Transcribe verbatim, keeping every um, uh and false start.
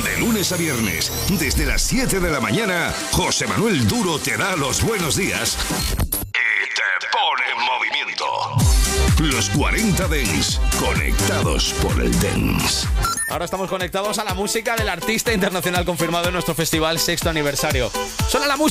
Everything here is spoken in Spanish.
De lunes a viernes, desde las siete de la mañana, José Manuel Duro te da los buenos días y te pone en movimiento. Los cuarenta Dance, conectados por el Dance. Ahora estamos conectados a la música del artista internacional confirmado en nuestro festival sexto aniversario. Suena la música.